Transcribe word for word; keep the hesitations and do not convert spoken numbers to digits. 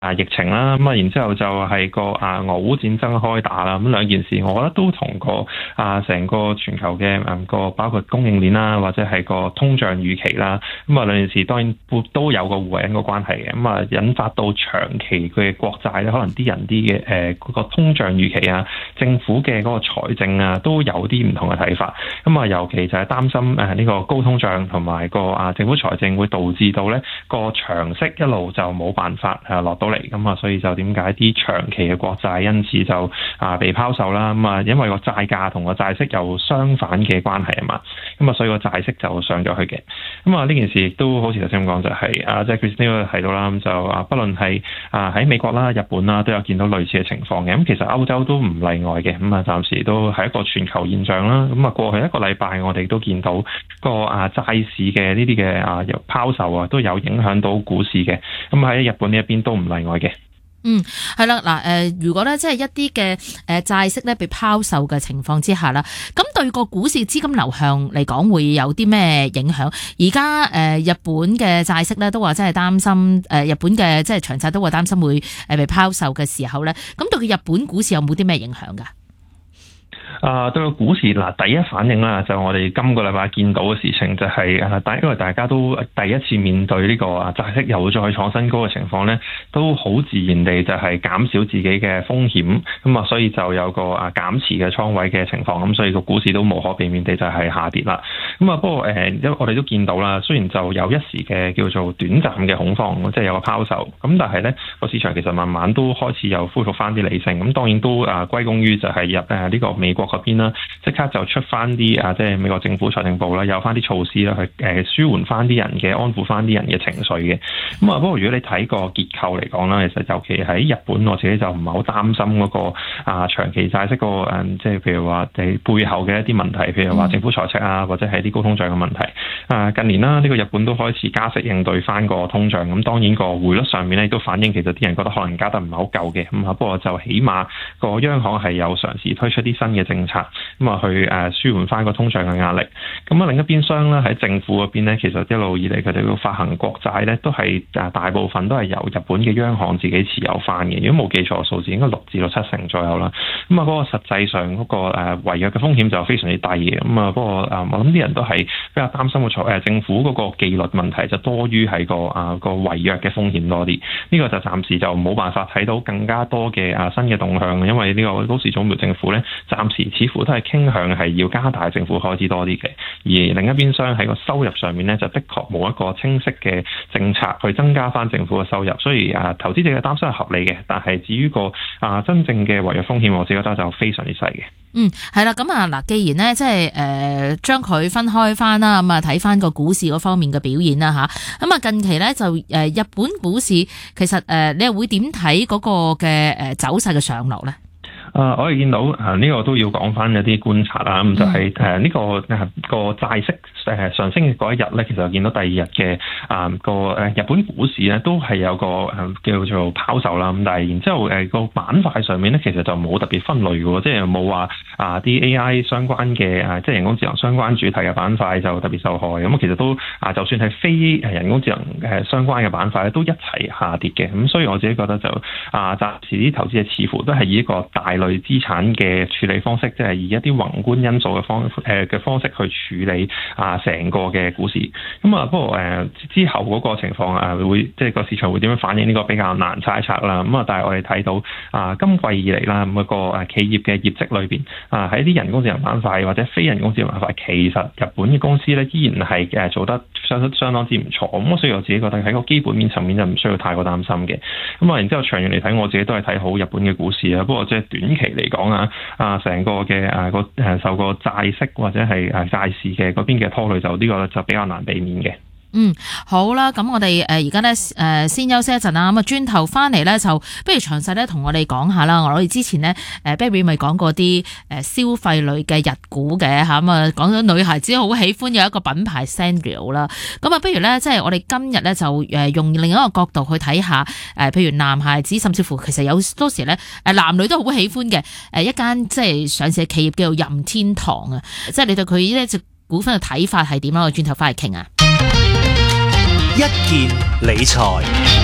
啊疫情啦，咁啊然之後就係個啊俄烏戰爭開打啦，咁兩件事我覺得都同個啊成個全球嘅誒個包括供應鏈啦，或者係個通脹預期啦，咁啊兩件事當然都有個互為因果關係嘅，咁啊引發到長期嘅國債咧，可能啲人啲嘅誒嗰個通脹預期啊，政府嘅嗰個財政啊都有啲唔同嘅睇法，咁啊尤其就係擔心誒呢個高通脹同埋個啊政府財政會導致到咧個長息一路就冇辦法誒落到嚟，咁啊所以就點解啲長期嘅國債因此就啊被拋售啦，咁啊因為個債價同個債息有相反嘅關係啊嘛，咁啊所以個債息就上咗去嘅，咁啊呢件事亦都好似頭先咁講就係、是、啊即係佢先都提到啦，咁就啊不論係啊喺美國啦、日本啦都有見到類似嘅情況嘅，咁其實歐洲都唔例外嘅，咁啊暫時都係一個全球現象啦，咁啊過去一個禮拜我哋都見到個啊債市嘅呢啲嘅啊拋售啊都有影響到股市嘅，咁喺日本呢一邊都唔例外嘅。 嗯，係啦，嗱，誒，如果咧即係一啲嘅誒債息咧被拋售嘅情況之下啦，咁對個股市資金流向嚟講會有啲咩影響？而家誒日本嘅債息咧都話真係擔心，誒日本嘅即係長債都話擔心會誒被拋售嘅時候咧，咁對佢日本股市有冇啲咩影響噶？ 啊，對個股市嗱，第一反應啦，就我哋今個禮拜見到嘅事情就係啊，因為大家都第一次面對呢個啊債息又再創新高嘅情況咧，都好自然地就係減少自己嘅風險，咁啊，所以就有個啊減持嘅倉位嘅情況，咁所以個股市都無可避免地就係下跌啦。咁啊，不過誒，因為我哋都見到啦，雖然就有一時嘅叫做短暫嘅恐慌，即係有個拋售，咁但係咧個市場其實慢慢都開始有恢復翻啲理性，咁當然都啊歸功於就係入誒呢個美國嗰邊啦，即刻就出翻啲啊，即係美國政府財政部啦，有翻啲措施啦，去誒舒緩翻啲人嘅，安撫翻啲人嘅情緒嘅。咁啊，不過如果你睇個結構嚟講啦，其實尤其喺日本，我自己就唔係好擔心嗰個啊長期債息個誒，即係譬如話誒背後嘅一啲問題，譬如話政府財赤啊，或者係啲高通脹嘅問題。啊，近年啦，呢個日本都開始加息應對翻個通脹，咁當然個匯率上面咧都反映其實啲人覺得可能加得唔係好夠嘅，咁啊，不過就起碼個央行係有嘗試推出啲新嘅政策。咁啊，去誒舒緩翻個通脹嘅壓力。咁啊，另一邊廂咧喺政府嗰邊咧，其實一路以嚟佢哋都發行國債咧，都係誒大部分都係由日本嘅央行自己持有翻嘅。如果冇記錯數字，應該六至到七成左右啦。咁啊，嗰個實際上嗰個誒違約嘅風險就非常之低嘅。咁啊，不過誒，我諗啲人都係比較擔心個財誒政府嗰個紀律問題，就多於係個啊個違約嘅風險多啲。呢個就暫時就冇辦法睇到更加多嘅啊新嘅動向，因為呢個高市早苗政府咧，暫時似乎都係傾向係要加大政府開支多啲嘅，而另一邊廂喺個收入上面咧，就的確冇一個清晰嘅政策去增加翻政府嘅收入，所以啊，投資者嘅擔心係合理嘅，但係至於個啊真正嘅違約風險，我自己覺得就非常之細嘅。 嗯，係啦，咁啊嗱，既然咧即係誒將佢分開翻啦，咁啊睇翻個股市嗰方面嘅表現啦吓，咁啊近期咧就誒日本股市其實誒你又會點睇嗰個嘅誒走勢嘅上落咧？ 啊！我哋見到啊，呢、這個都要講翻一啲觀察啦。咁就係誒呢個誒個債息誒上升嘅嗰一日咧，其實見到第二日嘅啊個誒日本股市咧都係有個誒叫做拋售啦。咁但係然之後誒個板塊上面咧，其實就冇特別分類嘅，即係冇話啊啲 A I 相關嘅誒即係人工智能相關主題嘅板塊就特別受害。咁其實都啊，就算係非誒人工智能誒相關嘅板塊咧，都一齊下跌嘅。咁所以我自己覺得就啊，暫時啲投資者似乎都係以一個大類資產嘅處理方式，即係以一啲宏觀因素嘅方誒嘅方式去處理啊成個嘅股市。咁啊，不過誒之後嗰個情況啊，會即係個市場會點樣反應？呢個比較難猜測啦。咁啊，但係我哋睇到啊，今季以嚟啦，咁個誒企業嘅業績裏邊啊，喺啲人工智能板塊或者非人工智能板塊，其實日本嘅公司咧依然係誒做得相相當之唔錯。咁所以我自己覺得喺個基本面層面就唔需要太過擔心嘅。咁啊，然之後長遠嚟睇，我自己都係睇好日本嘅股市啊。不過即係短期嚟講啊，啊成個嘅啊個誒受個債息或者係誒債市嘅嗰邊嘅拖累，就呢個就比較難避免嘅。 嗯，好啦，咁我哋誒而家咧誒先休息一陣啦，咁啊轉頭翻嚟咧就不如詳細咧同我哋講下啦。我哋之前咧誒 Barry 咪講過啲誒消費類嘅日股嘅吓，咁啊講咗女孩子好喜歡有一個品牌 Sanrio 啦，咁啊不如咧即係我哋今日咧就誒用另一個角度去睇下誒，譬如男孩子甚至乎其實有多時咧誒男女都好喜歡嘅誒一間即係上市企業叫做任天堂啊，即係你對佢呢隻股份嘅睇法係點啊？我轉頭翻嚟傾啊！ 一件理財